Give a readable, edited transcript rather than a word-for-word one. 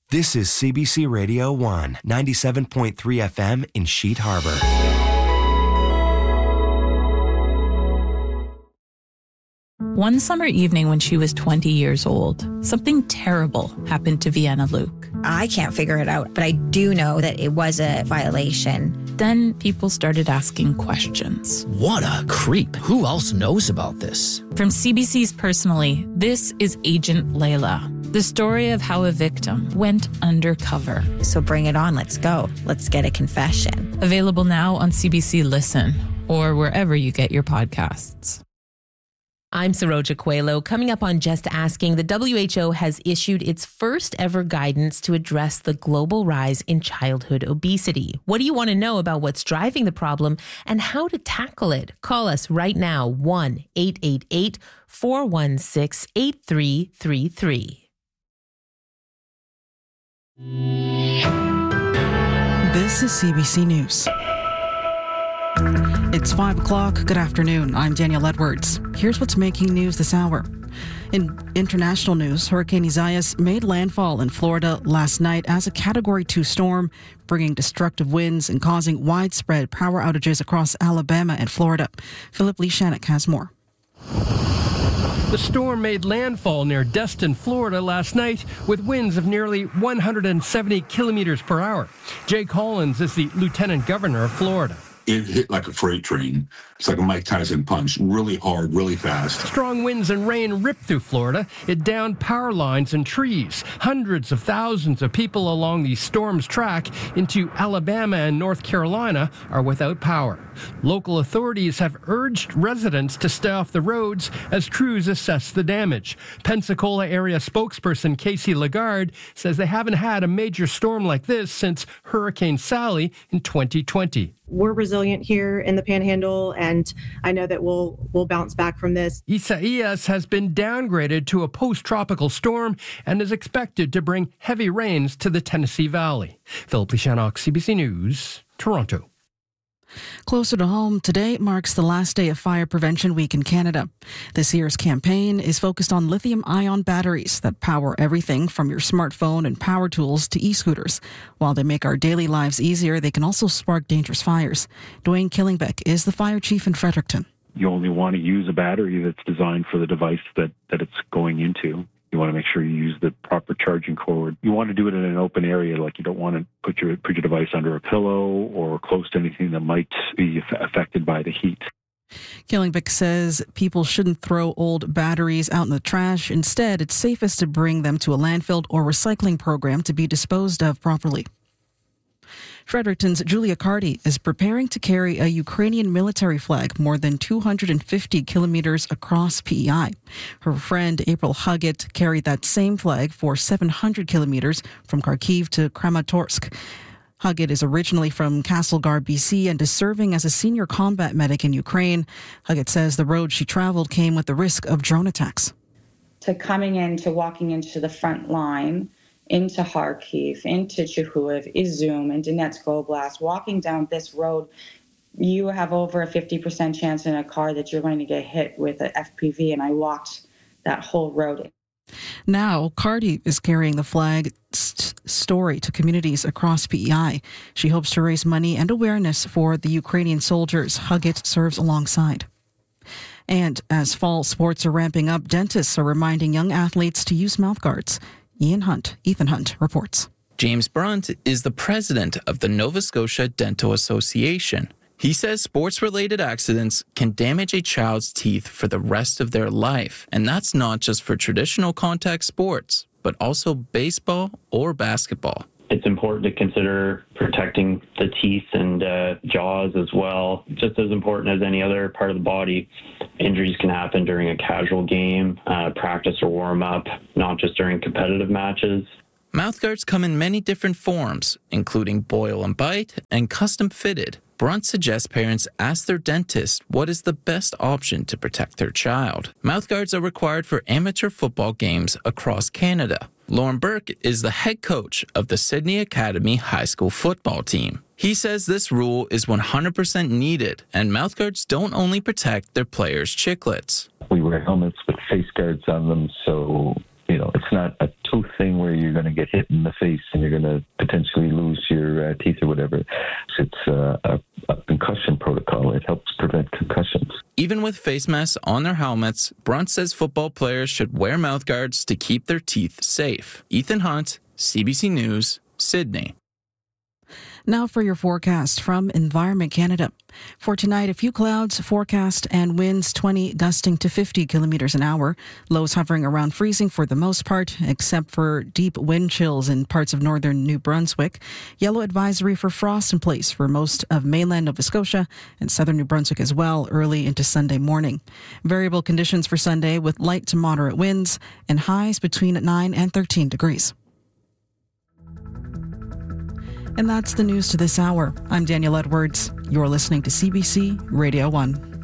This is CBC Radio 1, 97.3 FM in Sheet Harbor. One summer evening when she was 20 years old, something terrible happened to Vienna Luke. I can't figure it out, but I do know that it was a violation. Then people started asking questions. What a creep. Who else knows about this? From CBC's Personally, this is Agent Layla, the story of how a victim went undercover. So bring it on. Let's go. Let's get a confession. Available now on CBC Listen or wherever you get your podcasts. I'm Saroja Coelho. Coming up on Just Asking, the WHO has issued its first ever guidance to address the global rise in childhood obesity. What do you want to know about what's driving the problem and how to tackle it? Call us right now, 1-888-416-8333. This is CBC News. It's 5 o'clock. Good afternoon. I'm Danielle Edwards. Here's what's making news this hour. In international news, Hurricane Isaias made landfall in Florida last night as a Category 2 storm, bringing destructive winds and causing widespread power outages across Alabama and Florida. Philip Leshanek has more. The storm made landfall near Destin, Florida last night with winds of nearly 170 kilometers per hour. Jay Collins is the Lieutenant Governor of Florida. It hit like a freight train. It's like a Mike Tyson punch, really hard, really fast. Strong winds and rain ripped through Florida. It downed power lines and trees. Hundreds of thousands of people along the storm's track into Alabama and North Carolina are without power. Local authorities have urged residents to stay off the roads as crews assess the damage. Pensacola area spokesperson Casey Lagarde says they haven't had a major storm like this since Hurricane Sally in 2020. We're resilient here in the Panhandle, and I know that we'll bounce back from this. Isaias has been downgraded to a post-tropical storm and is expected to bring heavy rains to the Tennessee Valley. Philip Leshanek, CBC News, Toronto. Closer to home, today marks the last day of Fire Prevention Week in Canada. This year's campaign is focused on lithium-ion batteries that power everything from your smartphone and power tools to e-scooters. While they make our daily lives easier, they can also spark dangerous fires. Dwayne Killingbeck is the fire chief in Fredericton. You only want to use a battery that's designed for the device that it's going into. You want to make sure you use the proper charging cord. You want to do it in an open area, like you don't want to put your device under a pillow or close to anything that might be affected by the heat. Killingbeck says people shouldn't throw old batteries out in the trash. Instead, it's safest to bring them to a landfill or recycling program to be disposed of properly. Fredericton's Julia Carty is preparing to carry a Ukrainian military flag more than 250 kilometers across PEI. Her friend April Huggett carried that same flag for 700 kilometers from Kharkiv to Kramatorsk. Huggett is originally from Castlegar, BC, and is serving as a senior combat medic in Ukraine. Huggett says the road she traveled came with the risk of drone attacks. To walking into the front line, into Kharkiv, into Chernihiv, Izum, and Donetsk Oblast, walking down this road, you have over a 50% chance in a car that you're going to get hit with an FPV, and I walked that whole road. Now, Carty is carrying the flag story to communities across PEI. She hopes to raise money and awareness for the Ukrainian soldiers Huggett serves alongside. And as fall sports are ramping up, dentists are reminding young athletes to use mouthguards. Ethan Hunt reports. James Brunt is the president of the Nova Scotia Dental Association. He says sports-related accidents can damage a child's teeth for the rest of their life. And that's not just for traditional contact sports, but also baseball or basketball. It's important to consider protecting the teeth and jaws as well. Just as important as any other part of the body, injuries can happen during a casual game, practice or warm-up, not just during competitive matches. Mouthguards come in many different forms, including boil and bite and custom-fitted. Brunt suggests parents ask their dentist what is the best option to protect their child. Mouthguards are required for amateur football games across Canada. Lauren Burke is the head coach of the Sydney Academy high school football team. He says this rule is 100% needed, and mouthguards don't only protect their players' chiclets. We wear helmets with face guards on them, so it's not a tooth thing where you're going to get hit in the face and you're going to potentially lose your teeth or whatever. So it's a concussion protocol. It helps prevent concussions. Even with face masks on their helmets, Brunt says football players should wear mouth guards to keep their teeth safe. Ethan Hunt, CBC News, Sydney. Now for your forecast from Environment Canada. For tonight, a few clouds forecast and winds 20 gusting to 50 kilometers an hour. Lows hovering around freezing for the most part, except for deep wind chills in parts of northern New Brunswick. Yellow advisory for frost in place for most of mainland Nova Scotia and southern New Brunswick as well early into Sunday morning. Variable conditions for Sunday with light to moderate winds and highs between 9 and 13 degrees. And that's the news to this hour. I'm Danielle Edwards. You're listening to CBC Radio 1.